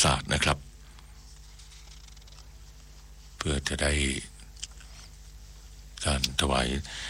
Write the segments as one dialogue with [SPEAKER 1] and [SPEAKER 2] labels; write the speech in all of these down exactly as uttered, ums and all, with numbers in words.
[SPEAKER 1] สาทนะครับเพื่อจะได้การถวาย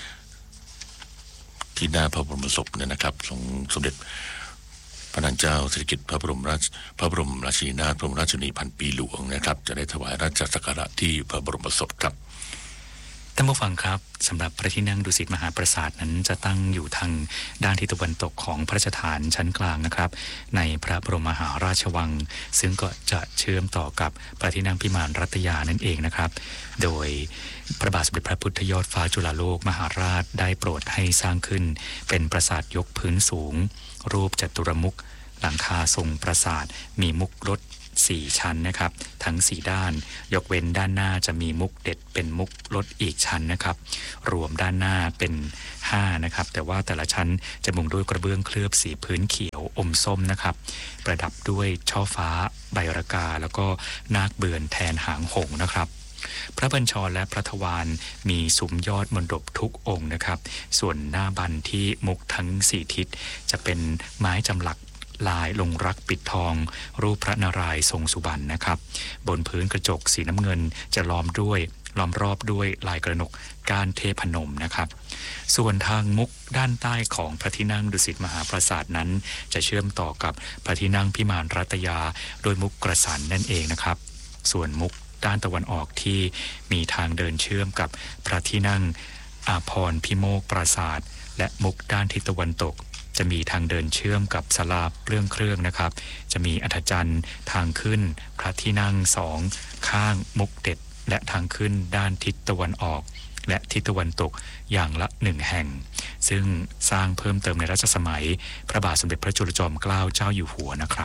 [SPEAKER 1] ที่หน้าพระบรมศพเนี่ยนะครับทรงสมเด็จพระนางเจ้าสิริกิติ์พระบรมราชพระบรมราชินีนาถพระบรมราชชนนีพันปีหลวงนะครับจะได้ถวายราชสักการะที่พระบรมศพครับ
[SPEAKER 2] ท่านผู้ฟังครับสำหรับพระที่นั่งดุสิตมหาปราสาทนั้นจะตั้งอยู่ทางด้านทิศตะวันตกของพระราชฐานชั้นกลางนะครับในพระบรมมหาราชวังซึ่งก็จะเชื่อมต่อกับพระที่นั่งพิมานรัตยานั่นเองนะครับโดยพระบาทสมเด็จพระพุทธยอดฟ้าจุฬาโลกมหาราชได้โปรดให้สร้างขึ้นเป็นปราสาทยกพื้นสูงรูปจัตุรมุขหลังคาทรงปราสาทมีมุกรถสี่ชั้นนะครับทั้งสี่ด้านยกเว้นด้านหน้าจะมีมุกเด็ดเป็นมุกลดอีกชั้นนะครับรวมด้านหน้าเป็นห้านะครับแต่ว่าแต่ละชั้นจะมุงด้วยกระเบื้องเคลือบสีพื้นเขียวอมส้มนะครับประดับด้วยช่อฟ้าใบระกาแล้วก็นาคเบือนแทนหางหงส์นะครับพระบัญชรและพระทวารมีซุ้มยอดมณฑปทุกองค์นะครับส่วนหน้าบันที่มุกทั้งสี่ทิศจะเป็นไม้จำหลักลายลงรักปิดทองรูปพระนารายณ์ทรงสุบรรณนะครับบนพื้นกระจกสีน้ำเงินจะล้อมด้วยล้อมรอบด้วยลายกระหนกก้านเทพนมนะครับส่วนทางมุกด้านใต้ของพระที่นั่งดุสิตมหาปราสาทนั้นจะเชื่อมต่อกับพระที่นั่งพิมานรัตยาโดยมุกกระสันนั่นเองนะครับส่วนมุกด้านตะวันออกที่มีทางเดินเชื่อมกับพระที่นั่งอาภรณ์พิโมกปราสาทและมุกด้านทิศตะวันตกจะมีทางเดินเชื่อมกับศาลาเปลื้องเครื่องนะครับจะมีอัฐจันทร์ทางขึ้นพระที่นั่งสองข้างมุกเด็ดและทางขึ้นด้านทิศตะวันออกและทิศตะวันตกอย่างละหนึ่งแห่งซึ่งสร้างเพิ่มเติมในรัชสมัยพระบาทสมเด็จพระจุลจอมเกล้าเจ้าอยู่หัวนะครับ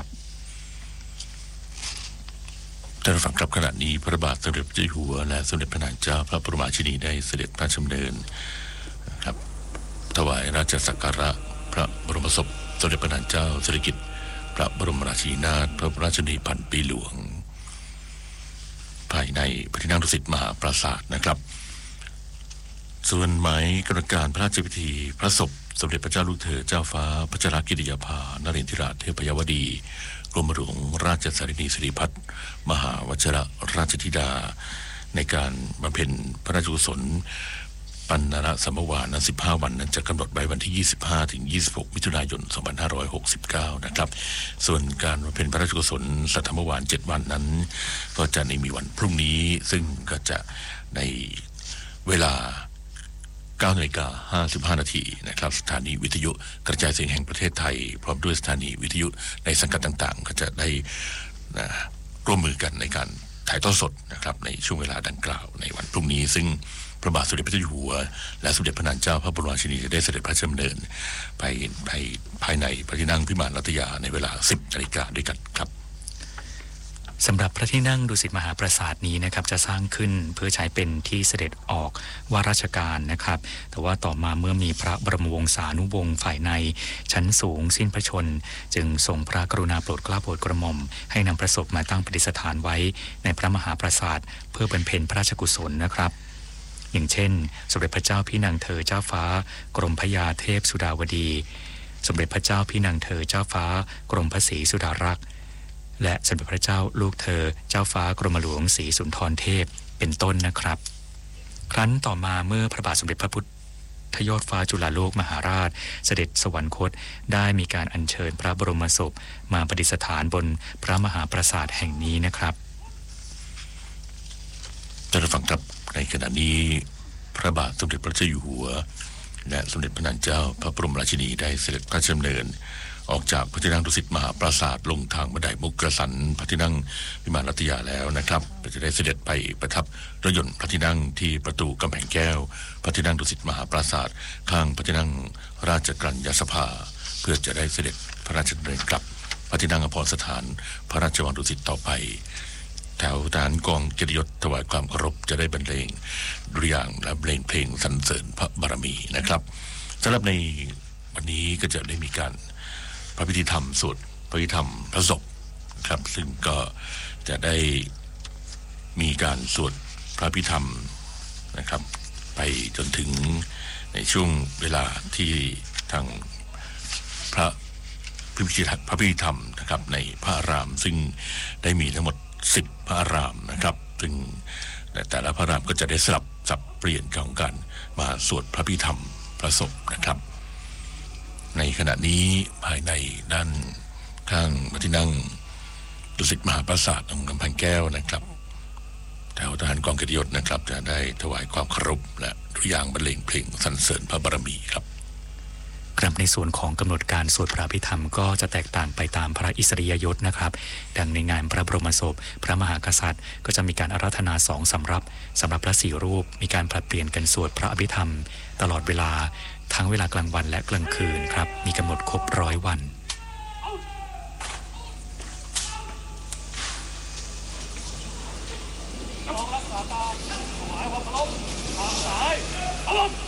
[SPEAKER 1] ท่านผู้ฟังครับขณะนี้พระบาทสมเด็จพระเจ้าอยู่หัวและสมเด็จพระนางเจ้าพระบรมราชินีได้เสด็จพระราชดำเนินครับถวายราชสักการะพระบรมศพสมเด็จพระนางเจ้าสิริกิติ์พระบรมราชินีนาถพระบรมราชชนนีพันปีหลวงภายในพระที่นั่งดุสิตมหาปราสาทนะครับส่วนหมายกำหนดการพระราชพิธีพระศพสมเด็จพระเจ้าลูกเธอเจ้าฟ้าพัชรกิติยาภานเรนทิราชเทพยวดีกรมหลวงราชสารินีสิริพัฒน์มหาวชิรราชธิดาในการบำเพ็ญพระราชกุศลปัณณรสัมภวานั้นสิบห้าวันนั้นจะกำหนดไว้วันที่ยี่สิบห้าถึงยี่สิบหกมิถุนายนสองพันห้าร้อยหกสิบเก้านะครับส่วนการบำเพ็ญพระราชกุศลสัทธรรมวาลเจ็ดวันนั้นก็จะในมีวันพรุ่งนี้ซึ่งก็จะในเวลาเก้านาฬิกาห้าสิบห้านาทีนะครับสถานีวิทยุกระจายเสียงแห่งประเทศไทยพร้อมด้วยสถานีวิทยุในสังกัดต่างๆก็จะได้นะร่วมมือกันในการถ่ายทอดสดนะครับในช่วงเวลาดังกล่าวในวันพรุ่งนี้ซึ่งพระบาทสมเด็จพระเจ้าอยู่หัวและสมเด็จพระนางเจ้าพระบรมราชินีจะได้เสด็จพระราชดำเนินไปไปภายในพระที่นั่งพิมานรัตยาในเวลาสิบนาฬิกาด้วยกันครับ
[SPEAKER 2] สำหรับพระที่นั่งดุสิตมหาปราสาทนี้นะครับจะสร้างขึ้นเพื่อใช้เป็นที่เสด็จออกว่าราชการนะครับแต่ว่าต่อมาเมื่อมีพระบรมวงศานุวงศ์ฝ่ายในชั้นสูงสิ้นพระชนจึงทรงพระกรุณาโปรดเกล้าโปรดกระหม่อมให้นำพระศพมาตั้งประดิษฐานไว้ในพระมหาปราสาทเพื่อบำเพ็ญพระราชกุศลนะครับอย่างเช่นสมเด็จพระเจ้าพี่นางเธอเจ้าฟ้ากรมพระยาเทพสุดาวดีสมเด็จพระเจ้าพี่นางเธอเจ้าฟ้ากรมพระศรีสุดารักษ์และสมเด็จพระเจ้าลูกเธอเจ้าฟ้ากรมหลวงศรีสุนทรเทพเป็นต้นนะครับครั้นต่อมาเมื่อพระบาทสมเด็จพระพุทธยอดฟ้าจุฬาโลกมหาราชเสด็จสวรรคตได้มีการอัญเชิญพระบรมศพมาประดิษฐานบนพระมหาปราสาทแห่งนี้นะครับ
[SPEAKER 1] ท่านผู้ฟังครับในขณะนี้พระบาทสมเด็จพระเจ้าอยู่หัวและสมเด็จพระนางเจ้าพระบรมราชินีได้เสด็จพระราชดำเนินออกจากพระที่นั่งดุสิตมหาปราสาทลงทางบันไดมุกกระสันพระที่นั่งพิมานรัตยาแล้วนะครับจะได้เสด็จไปประทับรถยนต์พระที่นั่งที่ประตูกำแพงแก้วพระที่นั่งดุสิตมหาปราสาทข้างพระที่นั่งราชกัญญาสภาเพื่อจะได้เสด็จพระราชดำเนินกลับพระที่นั่งอภรณ์สถานพระราชวังดุสิตต่อไปแถวทหารกองเกียรติยศถวายความเคารพจะได้บรรเลงดุริยางค์และบรรเลงเพลงสรรเสริญพระบารมีนะครับสำหรับในวันนี้ก็จะได้มีการพระพิธีธรรมสวดพระพิธีธรรมพระศพครับซึ่งก็จะได้มีการสวดพระพิธรรมนะครับไปจนถึงในช่วงเวลาที่ทางพระพิธีพระพิธีธรรมนะครับในพระอารามซึ่งได้มีทั้งหมดสิบพระอารามนะครับซึ่งแต่ละพระอารามก็จะได้สลับสับเปลี่ยนของกันมาสวดพระพิธีธรรมพระศพนะครับในขณะนี้ภายในด้านข้างพระที่นั่งดุสิตมหาปราสาทตรงกำแพงแก้วนะครับแถวทหารกองเกียรติยศนะครับจะได้ถวายความเคารพและดุริยางค์บรรเลงเพลงสรรเสริญพระบารมีครับ
[SPEAKER 2] ครับในส่วนของกำหนดการสวดพระอภิธรรมก็จะแตกต่างไปตามพระอิสริยยศนะครับดังในงานพระบรมศพพระมหากษัตริย์ก็จะมีการอาราธนาสองสำรับสำหรับพระสี่รูปมีการผลัดเปลี่ยนกันสวดพระอภิธรรมตลอดเวลาทั้งเวลากลางวันและกลางคืนครับมีกำหนดครบร้อยวัน
[SPEAKER 3] รักษาตาถวายความเคารพทางซ้ายอารมณ์